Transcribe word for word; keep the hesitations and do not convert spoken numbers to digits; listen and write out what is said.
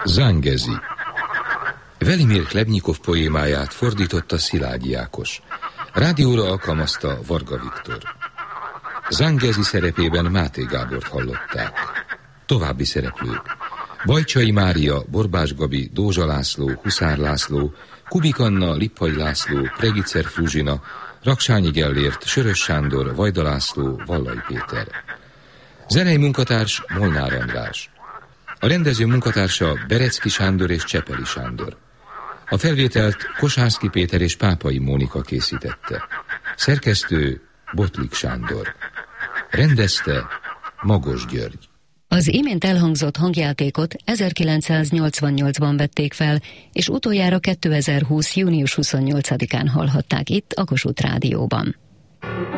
Zangezi. Velimir Klebnyikov poémáját fordította Szilágyi Ákos. Rádióra alkalmazta Varga Viktor. Zangezi szerepében Máté Gábort hallották. További szereplők: Bajcsai Mária, Borbás Gabi, Dózsa László, Huszár László, Kubik Anna, Lippai László, Pregicer Fruzsina, Raksányi Gellért, Sörös Sándor, Vajda László, Vallai Péter. Zenei munkatárs Molnár András. A rendező munkatársa Berecki Sándor és Csepeli Sándor. A felvételt Kosánszky Péter és Pápai Mónika készítette. Szerkesztő Botlik Sándor. Rendezte Magos György. Az imént elhangzott hangjátékot ezerkilencszáznyolcvannyolcban vették fel, és utoljára kétezer-húsz. június huszonnyolcadikán hallhatták itt a Kossuth Rádióban.